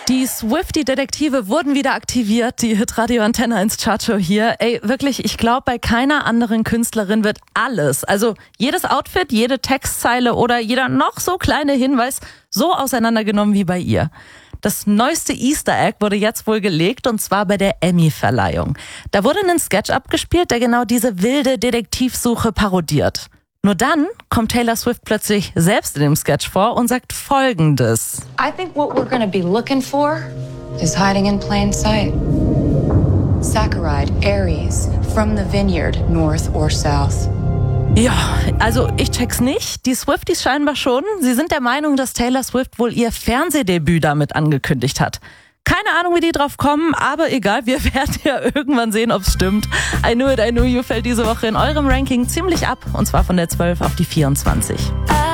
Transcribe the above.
Die Swiftie-Detektive wurden wieder aktiviert, die Hitradio Antenne 1 Chartshow hier. Ey, wirklich, ich glaube, bei keiner anderen Künstlerin wird alles, also jedes Outfit, jede Textzeile oder jeder noch so kleine Hinweis so auseinandergenommen wie bei ihr. Das neueste Easter Egg wurde jetzt wohl gelegt, und zwar bei der Emmy-Verleihung. Da wurde ein Sketch abgespielt, der genau diese wilde Detektivsuche parodiert. Nur dann kommt Taylor Swift plötzlich selbst in dem Sketch vor und sagt Folgendes. I think what we're gonna be looking for is hiding in plain sight. Saccharide, Aries, from the vineyard, north or south. Ja, also ich check's nicht. Die Swifties scheinbar schon. Sie sind der Meinung, dass Taylor Swift wohl ihr Fernsehdebüt damit angekündigt hat. Keine Ahnung, wie die drauf kommen, aber egal, wir werden ja irgendwann sehen, ob's stimmt. I Knew It, I Knew You fällt diese Woche in eurem Ranking ziemlich ab, und zwar von der 12 auf die 24.